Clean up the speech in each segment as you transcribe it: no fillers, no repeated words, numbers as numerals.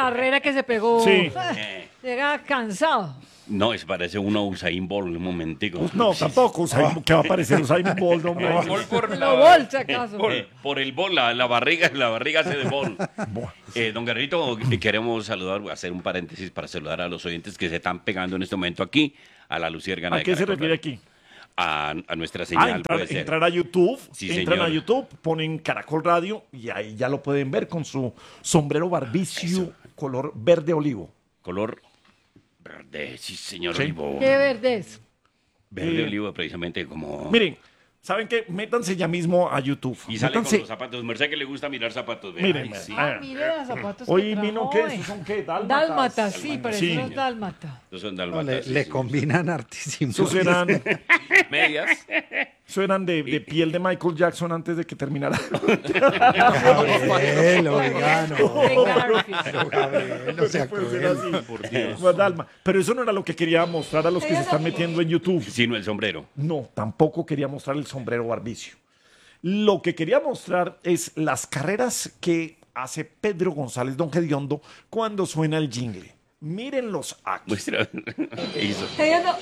carrera que se pegó. Sí. Llega cansado. No, parece uno Usain Bolt, un momentico. No, tampoco. ¿Qué va a parecer Usain Bolt, hombre? Lo bolsa, acaso. Por el bol, la barriga hace de bol. Don Guerrito, queremos saludar, hacer un paréntesis para saludar a los oyentes que se están pegando en este momento aquí a la Luciérgana. ¿A qué se refiere aquí? A nuestra señal, puede ser. Entrar a YouTube, Sí, entran señor. a YouTube, ponen Caracol Radio y ahí ya lo pueden ver con su sombrero barbicio color verde olivo. Color verde, sí, señor Sí. Olivo. Qué verde es. Verde olivo, precisamente como... Miren, ¿saben qué? Métanse ya mismo a YouTube. Y sale con Métanse. los zapatos. Merced que le gusta mirar zapatos. Vea. Miren, Ay, sí. Ah, mire los zapatos que Hoy trajo vino, ¿qué? hoy. ¿Esos son qué? ¿Dálmatas? Dálmata, sí, parecen Sí. unos dálmata. Estos son No, dálmatas. le sí. combinan hartísimo. Esos eran, Medias. eso eran de piel de Michael Jackson antes de que terminara. Gabriel, oiga, no. Venga, Garfield. Gabriel, no sea Puede ser cruel. así. Por Dios. Pues, Dalma. Pero eso no era lo que quería mostrar a los que se están metiendo en YouTube. Sino el sombrero. No, tampoco quería mostrar el sombrero barbicio. Lo que quería mostrar es las carreras que hace Pedro González Don Gediondo cuando suena el jingle. Mírenlos aquí. Muestra. ¿Qué hizo? Gediondo,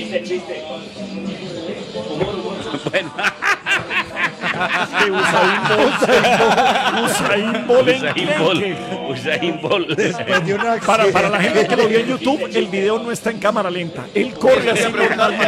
Bueno, Que Usain Bolt enclenque. Usain Bolt. Después de una Para la gente que lo vio en YouTube, el video no está en cámara lenta. Él corre así normalmente.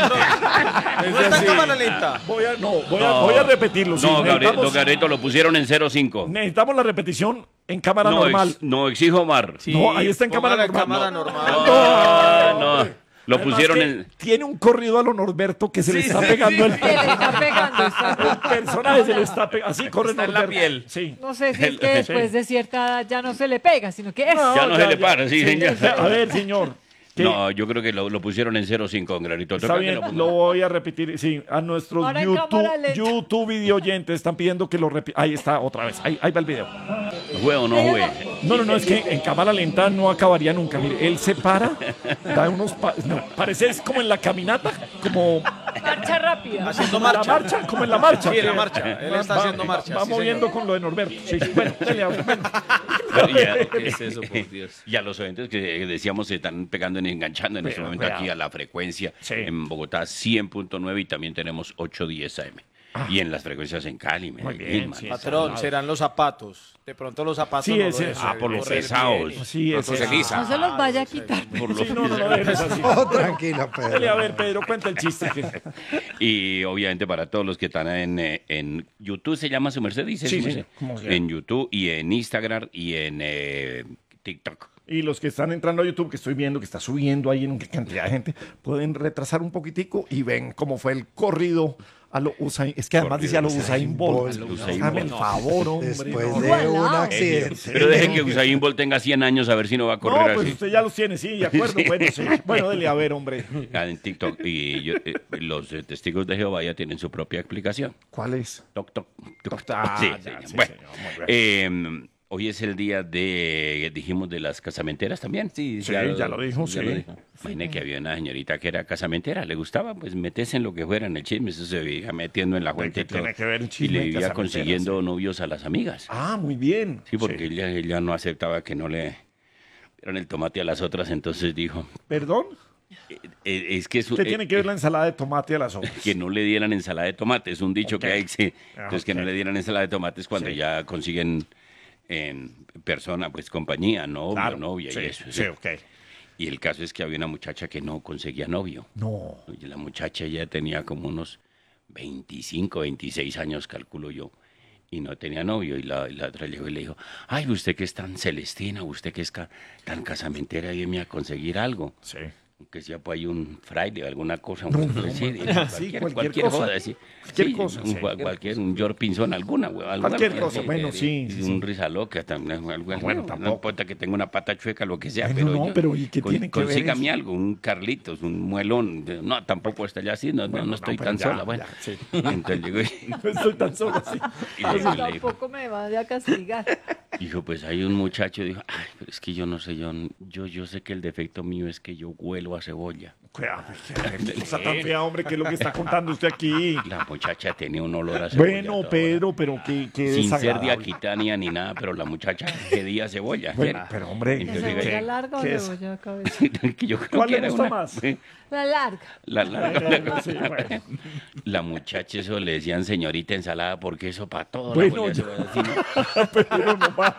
No está en cámara lenta. Voy a repetirlo. sí. No, Necesitamos- don Gabrielito, lo pusieron en 0.5. Necesitamos la repetición en cámara No, normal. no, exijo Omar. No, ahí está en cámara Póngala normal. en cámara normal. No. Lo Además pusieron que en... Tiene un corrido a lo Norberto que se le está pegando el se le está pegando. El personaje se le está pegando. Así corre Está en la Norberto. piel. Sí. No sé si es que después de cierta edad ya no se le pega, sino que es. Ya no se le para, sí, señor. A ver, señor. ¿qué? No, yo creo que lo pusieron en 0.5, don Gabrielito. Está Toca que bien, lo ponga. lo voy a repetir. Sí, a nuestros Ahora en cámara lenta. YouTube video oyentes están pidiendo que lo repita. Ahí está, otra vez. Ahí va el video. ¿Juega o no juega? No, es que en cámara lenta no acabaría nunca. Mire, él se para, da unos parece es como en la caminata, como Marcha rápida. Haciendo en la marcha. marcha, como en la marcha. Sí, en la que- marcha. Él está haciendo marcha. Va sí, moviendo señor. con lo de Norberto. Sí, bueno, dele, bueno. Bueno, ya, ¿Qué es eso, por Dios? y a los oyentes que decíamos se están pegando y enganchando en este momento vea. aquí a la frecuencia Sí. en Bogotá 100.9 y también tenemos 810 AM. Y en las frecuencias en Cali, Muy Medellín, bien, man. sí. Patrón, serán los zapatos. De pronto los zapatos Sí, no ese lo es. dejan Ah, por los correr pesados. bien. Sí, es No se los vaya a quitar. Por los- Sí, no, es así. Oh, tranquilo, Dele, a Pedro. ver, Pedro, cuenta el chiste. Y obviamente para todos los que están en YouTube, se llama su merced, dice Sí, su sí, merced. como sea. En YouTube y en Instagram y en TikTok. Y los que están entrando a YouTube, que estoy viendo que está subiendo ahí en cantidad de gente, pueden retrasar un poquitico y ven cómo fue el corrido a lo Usain. Es que además Corrido decía a lo Usain Usain Bolt. Bolt. Usain Hágame el Bolt. favor, hombre. Después no. de un Igualado. accidente. Pero dejen que Usain Bolt tenga 100 años a ver si no va a correr No, pues así. usted ya los tiene, sí, de acuerdo. Bueno, sí. Bueno, dele a ver, hombre. En TikTok. Y los testigos de Jehová ya tienen su propia explicación. ¿Cuál es? Toc, toc, toc. Ah, Sí, ya, sí. sí, Bueno, señor, muy bien. hoy es el día dijimos, de las casamenteras también. Sí, Sí, ya lo dijo, sí. Imagine que había una señorita que era casamentera, le gustaba, pues meterse en lo que fuera en el chisme, eso se veía metiendo en la fuente y todo. tiene que ver el Y chisme le de vivía casamentera, consiguiendo novios a las amigas. Ah, muy bien. Sí, porque ella no aceptaba que no le dieran el tomate a las otras, entonces dijo, ¿Perdón? es que es ¿Qué tiene que ver la ensalada de tomate a las otras? que no le dieran ensalada de tomate, es un dicho Ok. que hay, sí. Entonces que no ok. le dieran ensalada de tomate es cuando Sí. ya consiguen en persona, pues compañía, novio, Claro. novia Sí, y eso. sí, ok. Y el caso es que había una muchacha que no conseguía novio. No. Y la muchacha ya tenía como unos 25, 26 años, calculo yo, y no tenía novio. Y la otra llegó y le dijo, ay, usted que es tan celestina, usted que es tan casamentera, ayúdeme a conseguir algo. Sí. Que sea pues hay un fraile o alguna cosa, No, un, no, sí, sí, cualquier cualquier cosa. joda, sí. Cualquier Sí, cosa, un, sí. cualquier, un George Pinzón, alguna, güey, Cualquier cosa, bueno, sí. Y sí, un sí. risa loca también, algo, bueno, no tampoco. importa que tenga una pata chueca, lo que sea, Bueno, pero no, pero ¿y qué tiene que ver consígame eso? algo, un Carlitos, un muelón, no, tampoco está ya así, no, Bueno, no estoy pero tan ya, sola, bueno. ya, sí. Entonces llegó No estoy tan solo así. y le dijo, Tampoco me va a castigar. dijo, pues hay un muchacho, dijo, ay, pero es que yo no sé, yo sé que el defecto mío es que yo huelo a cebolla. Cuidado, qué cosa tan fea, hombre, ¿qué es lo que está contando usted aquí? La muchacha tenía un olor a cebolla. Bueno, toda Pedro, pero qué sin ser de desagradable. Aquitania ni nada, pero la muchacha pedía cebolla. Bueno, pero hombre, ¿La Entonces, cebolla ¿qué? larga o ¿Qué es? cebolla cabeza? Que yo creo ¿Cuál que le era gusta una- más? La larga. La larga. Sí, bueno. La muchacha eso le decían señorita ensalada porque eso para todo. Bueno, la ya. cebolla, Pero no más.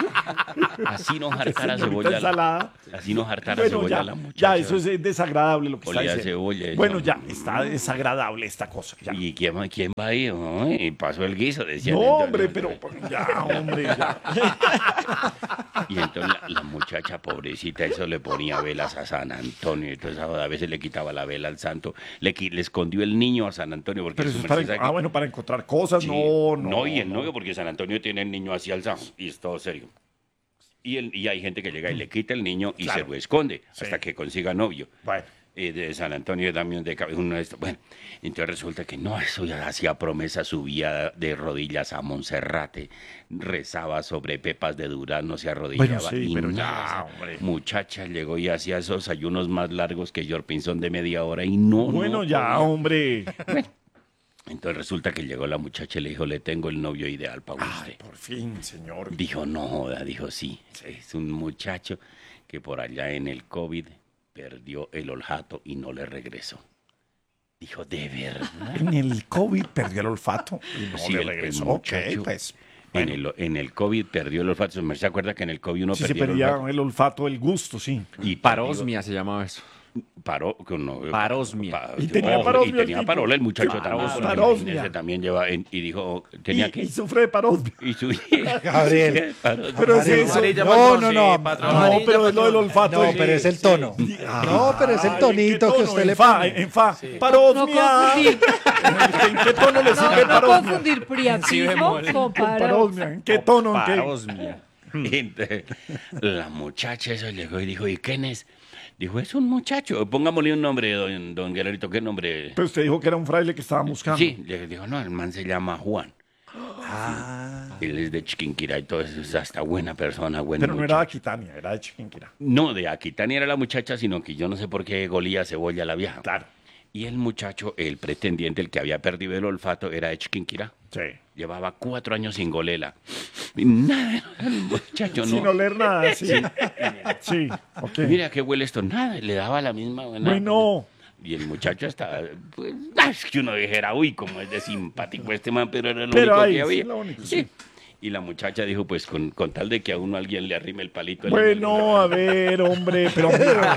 así nos hartara Señorita cebolla. ensalada. Así nos hartara Bueno, cebolla ya, la muchacha. ya, eso es desagradable lo que está Olía a diciendo. cebolla, eso. Bueno, ya, está desagradable esta cosa. Ya. ¿Y quién va ahí? Ay, pasó el guiso, decían. No, Entonces, hombre, pero ya, hombre, ya. Y entonces la muchacha pobrecita, eso le ponía velas a San Antonio. Entonces a veces le quitaba la vela al santo. Le escondió el niño a San Antonio. Porque Pero eso su es para, merced sabe que- bueno, para encontrar cosas, Sí. no. Y el novio, porque San Antonio tiene el niño así alzado. Y es todo serio. Y hay gente que llega y le quita el niño y Claro. se lo esconde Sí. hasta que consiga novio. Bueno, De San Antonio también de uno de estos. Bueno, entonces resulta que no, eso ya hacía promesa, subía de rodillas a Monserrate, rezaba sobre pepas de durazno, se arrodillaba. Bueno, sí, y pero nada, ya, hombre. muchacha llegó y hacía esos ayunos más largos que George Pinzón de media hora y no. bueno, no ya, podía. hombre. Entonces resulta que llegó la muchacha y le dijo, le tengo el novio ideal para usted. Ay, por fin, señor. Dijo, no joda, dijo, sí, es un muchacho que por allá en el COVID perdió el olfato y no le regresó. Dijo, ¿de verdad? En el COVID perdió el olfato y no Sí, le el regresó. muchacho Ok, pues. En el COVID perdió el olfato. ¿Se acuerda que en el COVID uno Sí, se perdió el perdía olfato? el olfato, el gusto, sí. Y Parosmia se llamaba eso. paró, no, Parosmia. Y tenía ojo, parosmia y tenía el tipo. parola el muchacho Claro, también. porque parosmia. imagínese, también lleva, y dijo, tenía que... Y sufre de parosmia. Y su... Gabriel. Parosmia. Pero es Amarilla, eso. amarilla, No, patrón, no, sí, no. patrón, No, amarilla, pero es lo del patrón. olfato. No, pero es el tono. No, pero es el Ay, tonito ¿en qué que tono? usted En le fa, pone. en fa. No Parosmia. confundir, ¿En qué tono le sirve no parosmia? confundir priapismo bemol. con Parosmia. ¿En qué tono? ¿En qué? Parosmia. Entonces, la muchacha eso llegó y dijo, ¿y quién es? Dijo, es un muchacho. Pongámosle un nombre, don Guerrerito. ¿Qué nombre? Pero usted dijo que era un fraile que estaba buscando. Sí, le dijo, no, el man se llama Juan. Él es de Chiquinquirá y todo eso, es hasta buena persona, buen Pero no era de muchacho. Aquitania, era de Chiquinquirá. No, de Aquitania era la muchacha, sino que yo no sé por qué golía cebolla a la vieja. Claro. Y el muchacho, el pretendiente, el que había perdido el olfato, era de Chiquinquirá. Sí. Llevaba 4 años sin golela. Y nada, el muchacho no. Sin oler nada, sí. Sí, ok. Mira qué huele esto. Nada, le daba la misma buena. Bueno. Y el muchacho estaba, pues, es que uno dijera, uy, como es de simpático este man, pero era lo Pero único ahí, que sí, había. lo único, Sí. sí. Y la muchacha dijo, pues, con tal de que a uno alguien le arrime el palito. Bueno, a ver, hombre, pero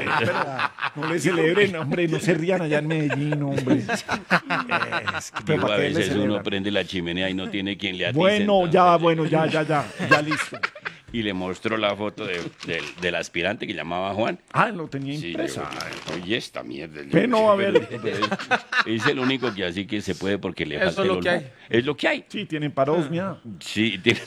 no le celebren, hombre, no se rían allá en Medellín, hombre. Es que, pero Digo, a ¿para qué le veces uno celebran? prende la chimenea y no tiene quien le atice. Bueno, entonces, ya, bueno, ya listo. Y le mostró la foto del aspirante que llamaba Juan. Ah, lo tenía Sí, impresa. oye, esta mierda. Bueno, a ver. Pero es el único que así que se puede porque le Eso falta es lo el que olfato. Es lo que hay. Sí, tienen parosmia. Sí, tiene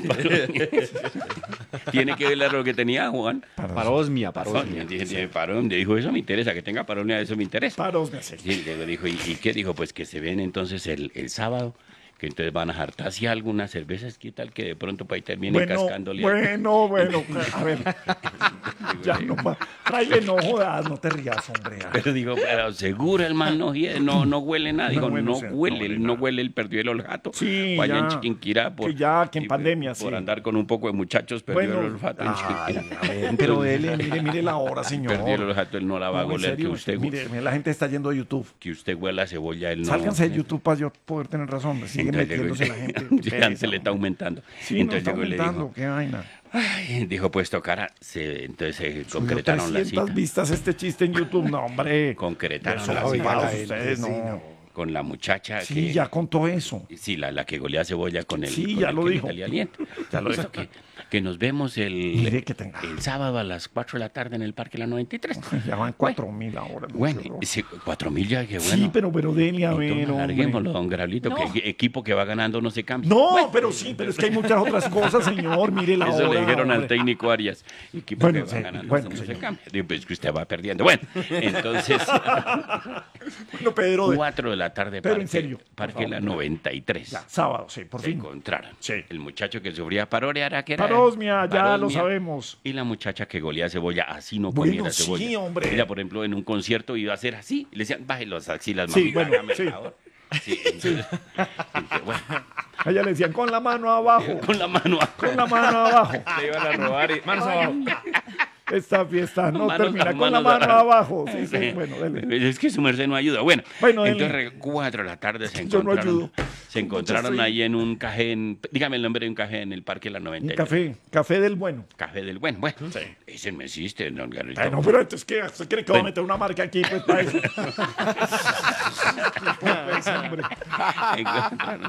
tiene que ver lo que tenía Juan. Parosmia, parosmia. Tiene parón. Le dijo, eso me interesa, que tenga paronia, eso me interesa. Parosmia, sí. Sí, le dijo, ¿y qué dijo? Pues que se ven entonces el sábado, que entonces van a jartarse algunas cervezas, ¿qué tal que de pronto para ahí terminen Bueno, cascándole? bueno, a ver. Ya no más. Fraile, no jodas, no te rías, hombre. Pero digo, pero seguro el man no huele nada. Digo, bueno, no o sea, huele, no él no nada. huele, él perdió el olfato. Sí, Vaya en ya. Chiquinquirá por, Que ya, que en y, pandemia, por sí. andar con un poco de muchachos, perdió el olfato en ay, Chiquinquirá. a ver, pero dele, mire la hora, señor. Perdió el olfato, él no la va a No, en goler, que serio, usted, mire, la gente está yendo a YouTube. que usted huela cebolla, él no. Sálganse de YouTube para yo poder tener razón. Sigue Entonces metiéndose la llegó- gente. ya se le está aumentando. Sí, no Entonces está llegó y le dijo, aumentando, qué vaina. ay, dijo, pues tocara, entonces se Subió concretaron la 300 cita. vistas este chiste en YouTube. No, hombre. Concretaron Son la oiga, cita la avivados ustedes, gente, sí, no. no. con la muchacha Sí, que... ya contó eso. Sí, la que golea cebolla con el... Sí, con ya el lo que le dijo. salía aliento. Ya lo Eso dijo. que nos vemos Mire que tenga. el sábado a las 4 de la tarde en el Parque La 93. Ya van 4.000 ahora. no, Bueno, qué horror. sí, 4.000 ya, que bueno. Sí, pero dele a ver, Entonces, hombre. larguémoslo, don Grablito, No. que el equipo que va ganando no se cambia. No, Bueno, pero sí, pero es que hay muchas otras cosas, señor. Mire la hora. eso le dijeron al hombre. técnico Arias. Equipo Bueno, que sí, va ganando bueno, no se señor. cambia. Digo, pues que usted va perdiendo. Bueno, entonces, Bueno, Pedro, 4 de la tarde, Pero en serio, por Parque favor. La 93. ya, sábado, sí, por Se fin. encontraron. Sí. El muchacho que sufría paroria era que era parosmia, ya lo sabemos. Y la muchacha que golea cebolla, así no Bueno, comiera sí, cebolla. hombre. Ella, por ejemplo, en un concierto iba a hacer así, y le decían, baje las axilas, Sí, mamita, bueno, hágame el sí. favor". Sí, entonces, bueno, A ella le decían con la mano abajo, con la mano con la mano abajo. Le iban a robar y manos abajo. Esta fiesta no Manos- termina con la manos mano abajo. Sí, sí, Sí. bueno, dele. Es que su merced no ayuda. Bueno, Bueno, dele. entonces 4 de la tarde se Yo no encontraron, ayudo. se encontraron Mucho ahí en un café, dígame el nombre de un café en el Parque La Un 99. café del bueno. Café del Bueno. Bueno, ese no existe, don Garrito. Ay, no, pero entonces, ¿qué? ¿Usted cree que va a meter una marca aquí? Pues para eso. Pues, hombre. Encontraron